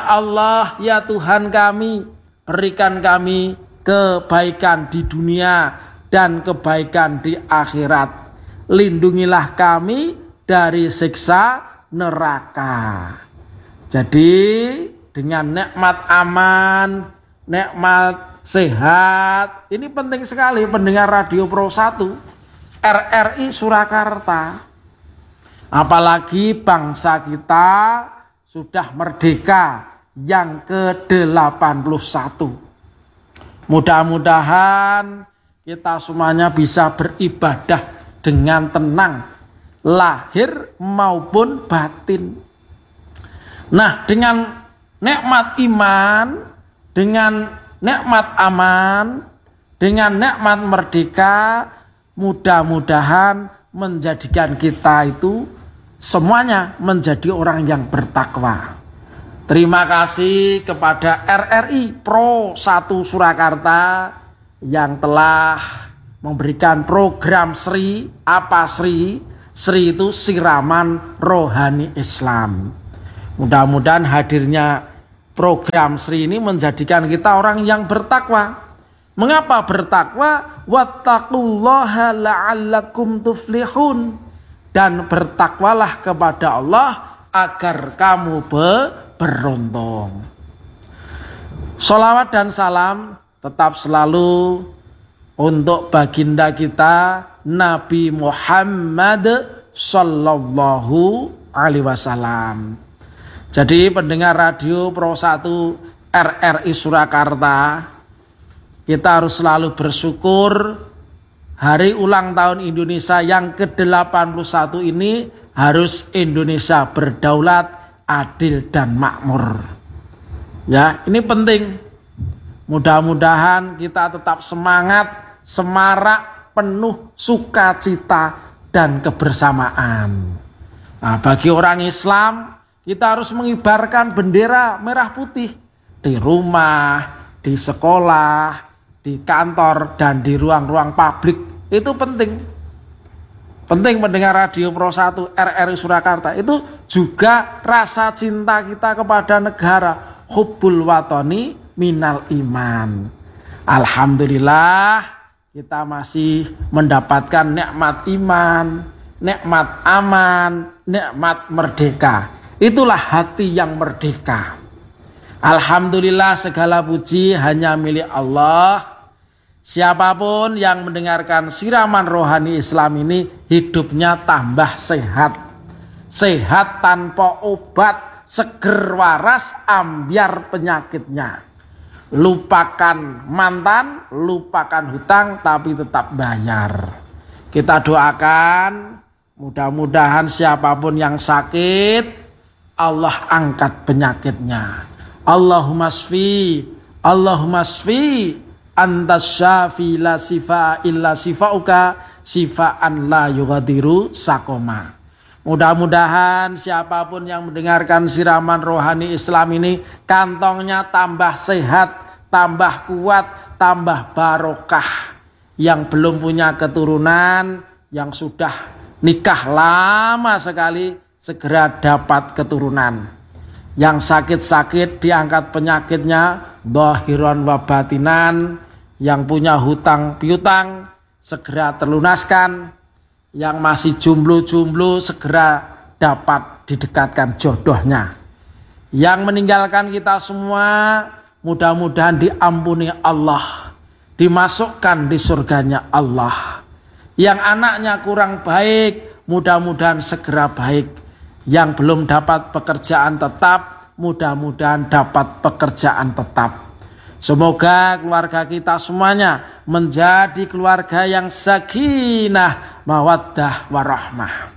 Allah, ya Tuhan kami, berikan kami kebaikan di dunia dan kebaikan di akhirat. Lindungilah kami dari siksa neraka. Jadi dengan nikmat aman, nikmat sehat, ini penting sekali pendengar Radio Pro 1 RRI Surakarta. Apalagi bangsa kita sudah merdeka yang ke-81. Mudah-mudahan kita semuanya bisa beribadah dengan tenang, lahir maupun batin. Nah, dengan nikmat iman, dengan nikmat aman, dengan nikmat merdeka, mudah-mudahan menjadikan kita itu semuanya menjadi orang yang bertakwa. Terima kasih kepada RRI Pro 1 Surakarta yang telah memberikan program Sri. Apa Sri? Sri itu siraman rohani Islam. Mudah-mudahan hadirnya program Sri ini menjadikan kita orang yang bertakwa. Mengapa bertakwa? Wattaqullaha la'allakum tuflihun. Dan bertakwalah kepada Allah agar kamu beruntung. Sholawat dan salam tetap selalu untuk baginda kita Nabi Muhammad Sallallahu Alaihi Wasallam. Jadi pendengar Radio Pro 1 RRI Surakarta, kita harus selalu bersyukur hari ulang tahun Indonesia yang ke-81 ini harus Indonesia berdaulat, adil dan makmur. Ya, ini penting. Mudah-mudahan kita tetap semangat, semarak, penuh sukacita dan kebersamaan. Nah, bagi orang Islam, kita harus mengibarkan bendera merah putih di rumah, di sekolah, di kantor, dan di ruang-ruang publik. Itu penting. Penting mendengar Radio Pro 1 RRI Surakarta. Itu juga rasa cinta kita kepada negara. Hubbul watani minal iman. Alhamdulillah kita masih mendapatkan nikmat iman, nikmat aman, nikmat merdeka. Itulah hati yang merdeka. Alhamdulillah segala puji hanya milik Allah. Siapapun yang mendengarkan siraman rohani Islam ini hidupnya tambah sehat. Sehat tanpa obat, seger waras, ambiar penyakitnya. Lupakan mantan, lupakan hutang, tapi tetap bayar. Kita doakan mudah-mudahan siapapun yang sakit, Allah angkat penyakitnya. Allahumma shfi, Allahumma shfi, antas syafi la sifa illa sifauka, sifaan la yughadiru sakoma. Mudah-mudahan siapapun yang mendengarkan siraman rohani Islam ini kantongnya tambah sehat, tambah kuat, tambah barokah. Yang belum punya keturunan, yang sudah nikah lama sekali, segera dapat keturunan. Yang sakit-sakit diangkat penyakitnya, dhahiran wa batinan. Yang punya hutang piutang segera terlunaskan. Yang masih jomblo-jomblo segera dapat didekatkan jodohnya. Yang meninggalkan kita semua mudah-mudahan diampuni Allah, dimasukkan di surganya Allah. Yang anaknya kurang baik mudah-mudahan segera baik. Yang belum dapat pekerjaan tetap, mudah-mudahan dapat pekerjaan tetap. Semoga keluarga kita semuanya menjadi keluarga yang sakinah, mawaddah, warahmah.